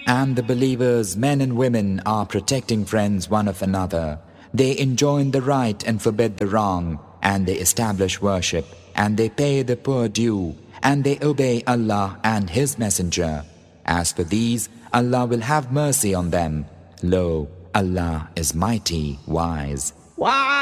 And the believers, men and women, are protecting friends one of another. They enjoin the right and forbid the wrong, and they establish worship, and they pay the poor due, and they obey Allah and His Messenger. As for these, Allah will have mercy on them. Lo, Allah is mighty wise.